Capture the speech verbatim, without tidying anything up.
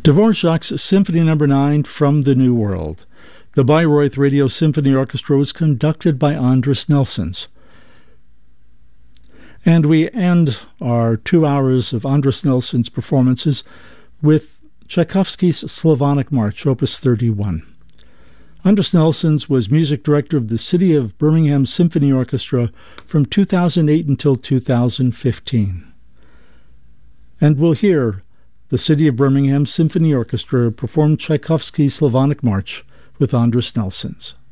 Dvorak's Symphony Number nine from the New World. The Bayreuth Radio Symphony Orchestra was conducted by Andris Nelsons. And we end our two hours of Andris Nelsons' performances with Tchaikovsky's Slavonic March, Opus thirty-one. Andris Nelsons was music director of the City of Birmingham Symphony Orchestra from two thousand eight until two thousand fifteen. And we'll hear the City of Birmingham Symphony Orchestra perform Tchaikovsky's Slavonic March with Andris Nelsons.